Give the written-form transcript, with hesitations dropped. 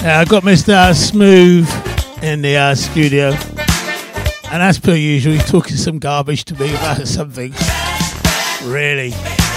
I got Mr. Smooth in the studio, and as per usual, he's talking some garbage to me about something. Really.